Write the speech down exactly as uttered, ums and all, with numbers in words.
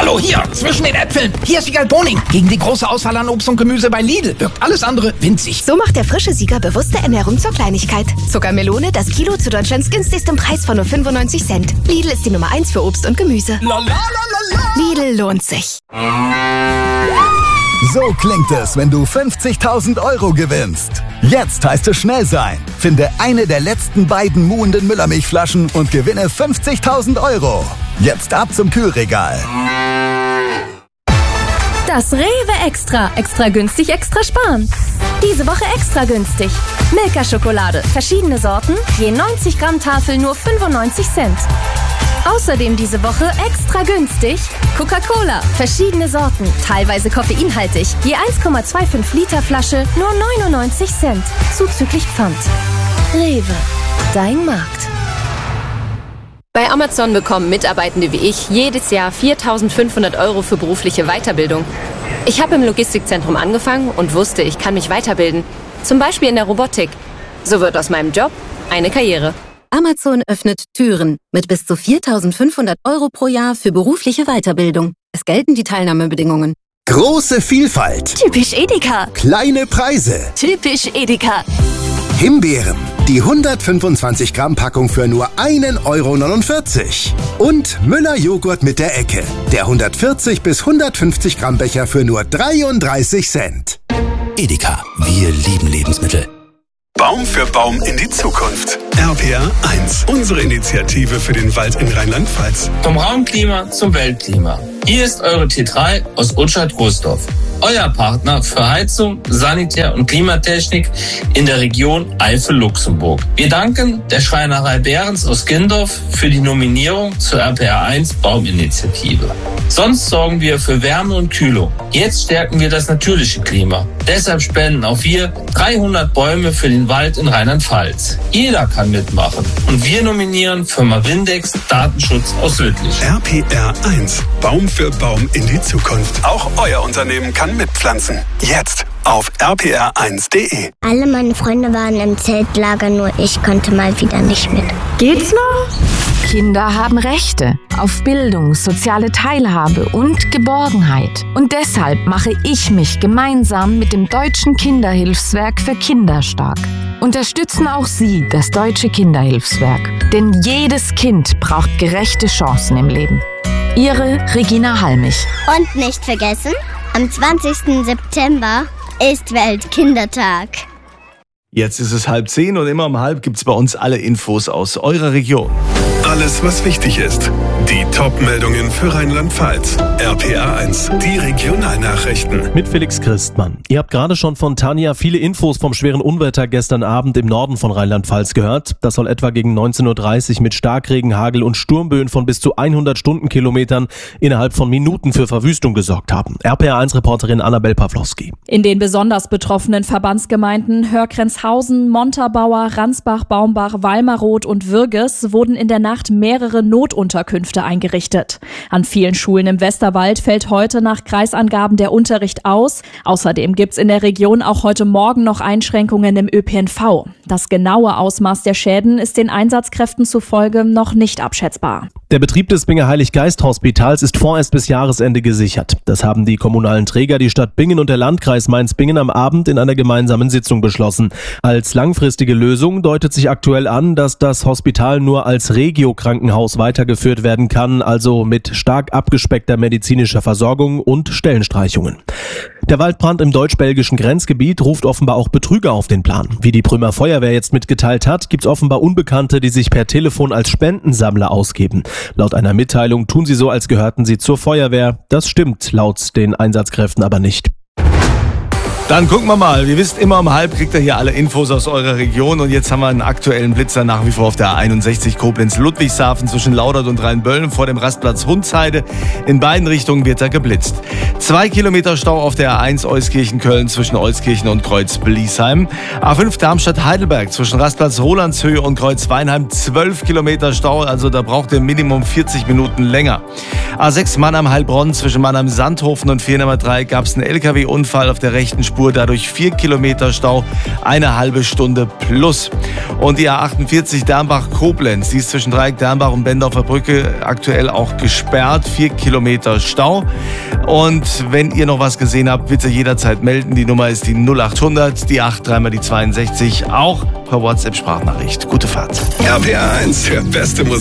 Hallo, hier, zwischen den Äpfeln. Hier ist Siegerl Boning. Gegen die große Auswahl an Obst und Gemüse bei Lidl wirkt alles andere winzig. So macht der frische Sieger bewusste Ernährung zur Kleinigkeit. Zuckermelone, das Kilo zu Deutschlands günstigstem Preis von nur fünfundneunzig Cent. Lidl ist die Nummer eins für Obst und Gemüse. La, la, la, la, la. Lidl lohnt sich. So klingt es, wenn du fünfzigtausend Euro gewinnst. Jetzt heißt es schnell sein. Finde eine der letzten beiden muhenden Müllermilchflaschen und gewinne fünfzigtausend Euro. Jetzt ab zum Kühlregal. Das Rewe Extra. Extra günstig, extra sparen. Diese Woche extra günstig. Milka-Schokolade. Verschiedene Sorten. Je neunzig Gramm Tafel nur fünfundneunzig Cent. Außerdem diese Woche extra günstig Coca-Cola, verschiedene Sorten, teilweise koffeinhaltig, je eins Komma fünfundzwanzig Liter Flasche, nur neunundneunzig Cent, zuzüglich Pfand. Rewe, dein Markt. Bei Amazon bekommen Mitarbeitende wie ich jedes Jahr viertausendfünfhundert Euro für berufliche Weiterbildung. Ich habe im Logistikzentrum angefangen und wusste, ich kann mich weiterbilden, zum Beispiel in der Robotik. So wird aus meinem Job eine Karriere. Amazon öffnet Türen mit bis zu viertausendfünfhundert Euro pro Jahr für berufliche Weiterbildung. Es gelten die Teilnahmebedingungen. Große Vielfalt. Typisch Edeka. Kleine Preise. Typisch Edeka. Himbeeren. Die hundertfünfundzwanzig Gramm Packung für nur ein Euro neunundvierzig. Und Müller Joghurt mit der Ecke. Der hundertvierzig bis hundertfünfzig Gramm Becher für nur dreiunddreißig Cent. Edeka. Wir lieben Lebensmittel. Baum für Baum in die Zukunft. R P R eins, unsere Initiative für den Wald in Rheinland-Pfalz. Vom Raumklima zum Weltklima. Hier ist eure T drei aus Utschat-Großdorf. Euer Partner für Heizung, Sanitär- und Klimatechnik in der Region Eifel-Luxemburg. Wir danken der Schreinerei Behrens aus Gindorf für die Nominierung zur R P R eins Bauminitiative. Sonst sorgen wir für Wärme und Kühlung. Jetzt stärken wir das natürliche Klima. Deshalb spenden auch wir dreihundert Bäume für den Wald in Rheinland-Pfalz. Jeder kann mitmachen. Und wir nominieren Firma Windex Datenschutz aus Lüttich. R P R eins, Baum für Baum in die Zukunft. Auch euer Unternehmen kann mitpflanzen. Jetzt auf r p r eins punkt d e. Alle meine Freunde waren im Zeltlager, nur ich konnte mal wieder nicht mit. Geht's noch? Kinder haben Rechte auf Bildung, soziale Teilhabe und Geborgenheit. Und deshalb mache ich mich gemeinsam mit dem Deutschen Kinderhilfswerk für Kinder stark. Unterstützen auch Sie das Deutsche Kinderhilfswerk. Denn jedes Kind braucht gerechte Chancen im Leben. Ihre Regina Halmich. Und nicht vergessen, am zwanzigsten September ist Weltkindertag. Jetzt ist es halb zehn und immer um halb gibt's bei uns alle Infos aus eurer Region. Alles, was wichtig ist. Die Top-Meldungen für Rheinland-Pfalz. R P R eins, die Regionalnachrichten. Mit Felix Christmann. Ihr habt gerade schon von Tanja viele Infos vom schweren Unwetter gestern Abend im Norden von Rheinland-Pfalz gehört. Das soll etwa gegen neunzehn Uhr dreißig mit Starkregen, Hagel und Sturmböen von bis zu hundert Stundenkilometern innerhalb von Minuten für Verwüstung gesorgt haben. R P R eins Reporterin Annabel Pawlowski. In den besonders betroffenen Verbandsgemeinden Hörgrenzhausen, Montabaur, Ransbach, Baumbach, Walmeroth und Würges wurden in der Nacht mehrere Notunterkünfte eingerichtet. An vielen Schulen im Westerwald fällt heute nach Kreisangaben der Unterricht aus. Außerdem gibt's in der Region auch heute Morgen noch Einschränkungen im Ö P N V. Das genaue Ausmaß der Schäden ist den Einsatzkräften zufolge noch nicht abschätzbar. Der Betrieb des Binger-Heilig-Geist-Hospitals ist vorerst bis Jahresende gesichert. Das haben die kommunalen Träger, die Stadt Bingen und der Landkreis Mainz-Bingen am Abend in einer gemeinsamen Sitzung beschlossen. Als langfristige Lösung deutet sich aktuell an, dass das Hospital nur als Regio-Krankenhaus weitergeführt werden kann, also mit stark abgespeckter medizinischer Versorgung und Stellenstreichungen. Der Waldbrand im deutsch-belgischen Grenzgebiet ruft offenbar auch Betrüger auf den Plan. Wie die Prümer Feuerwehr jetzt mitgeteilt hat, gibt es offenbar Unbekannte, die sich per Telefon als Spendensammler ausgeben. Laut einer Mitteilung tun sie so, als gehörten sie zur Feuerwehr. Das stimmt laut den Einsatzkräften aber nicht. Dann gucken wir mal. Ihr wisst, immer um halb kriegt ihr hier alle Infos aus eurer Region. Und jetzt haben wir einen aktuellen Blitzer nach wie vor auf der A einundsechzig Koblenz-Ludwigshafen zwischen Laudert und Rheinböllen vor dem Rastplatz Hundsheide. In beiden Richtungen wird er geblitzt. Zwei Kilometer Stau auf der A eins Euskirchen-Köln zwischen Euskirchen und Kreuz-Bliesheim. A fünf Darmstadt-Heidelberg zwischen Rastplatz Rolandshöhe und Kreuz-Weinheim. Zwölf Kilometer Stau, also da braucht ihr Minimum vierzig Minuten länger. A sechs Mannheim-Heilbronn zwischen Mannheim-Sandhofen und Viernummer drei gab es einen L K W-Unfall auf der rechten Spur, dadurch vier Kilometer Stau, eine halbe Stunde plus. Und die A achtundvierzig Dernbach-Koblenz, die ist zwischen Dreieck Dernbach und Bendorfer Brücke aktuell auch gesperrt, vier Kilometer Stau. Und wenn ihr noch was gesehen habt, bitte jederzeit melden. Die Nummer ist die null acht hundert, die acht, dreimal die zweiundsechzig, auch per WhatsApp-Sprachnachricht. Gute Fahrt. R P R eins für beste Musik.